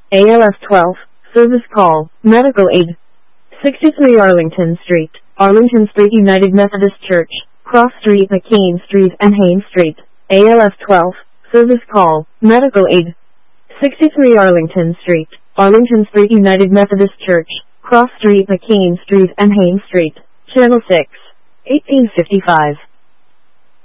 ALF 12, service call, medical aid. 63 Arlington Street, United Methodist Church, Cross Street, McKean Street and Haynes Street. ALF 12, service call, medical aid. 63 Arlington Street, United Methodist Church, Cross Street, McKean Street and Haynes Street. Channel 6, 1855.